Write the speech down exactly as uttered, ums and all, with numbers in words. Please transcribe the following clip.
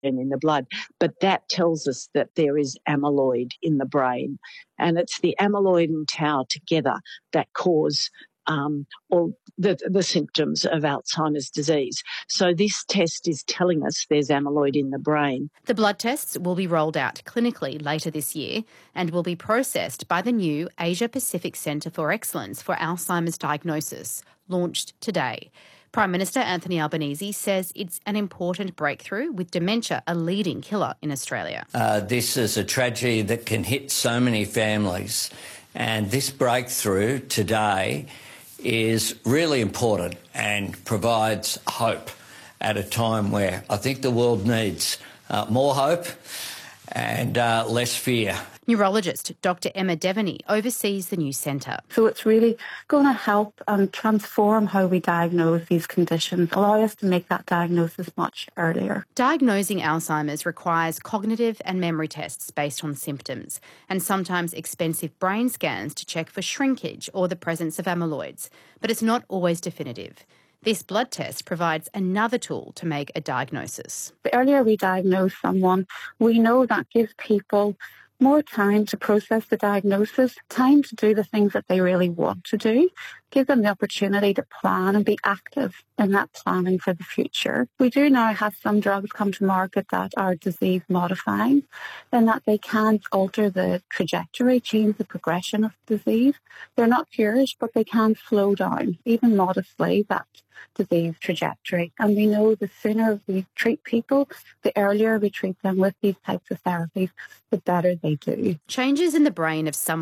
in the blood, but that tells us that there is amyloid in the brain, and it's the amyloid and tau together that cause um, all the, the symptoms of Alzheimer's disease. So this test is telling us there's amyloid in the brain. The blood tests will be rolled out clinically later this year and will be processed by the new Asia Pacific Centre for Excellence for Alzheimer's Diagnosis, launched today. Prime Minister Anthony Albanese says it's an important breakthrough, with dementia a leading killer in Australia. Uh, this is a tragedy that can hit so many families, and this breakthrough today is really important and provides hope at a time where I think the world needs uh, more hope and uh, less fear. Neurologist Doctor Emma Devaney oversees the new centre. So it's really going to help um, transform how we diagnose these conditions, allow us to make that diagnosis much earlier. Diagnosing Alzheimer's requires cognitive and memory tests based on symptoms, and sometimes expensive brain scans to check for shrinkage or the presence of amyloids. But it's not always definitive. This blood test provides another tool to make a diagnosis. The earlier we diagnose someone, we know that gives people more time to process the diagnosis, time to do the things that they really want to do, give them the opportunity to plan and be active in that planning for the future. We do now have some drugs come to market that are disease modifying, in that they can alter the trajectory, change the progression of disease. They're not cures, but they can slow down, even modestly, that disease trajectory. And we know the sooner we treat people, the earlier we treat them with these types of therapies, the better they do. Changes in the brain of some